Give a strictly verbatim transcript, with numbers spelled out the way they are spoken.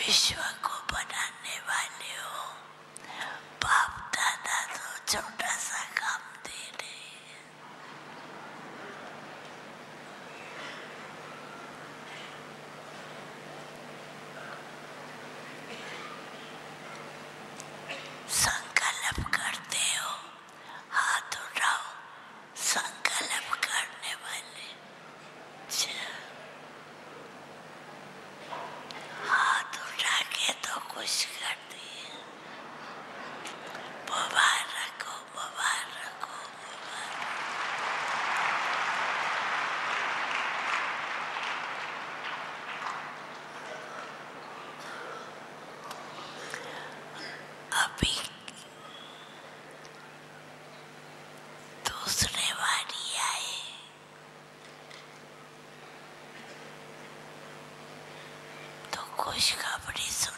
विश्व को बनाने वाले हो। बाप दादा तो छोटा सा काम दे रहे हैं। संकल्प करते हो, हाथ उठाओ। संकल्प करने वाले हाथ उठा के तो कुछ कर दिए। मुबारक हो, मुबारक हो, मुबारक। अभी दूसरे वारी आए तो खुशखबरी सुन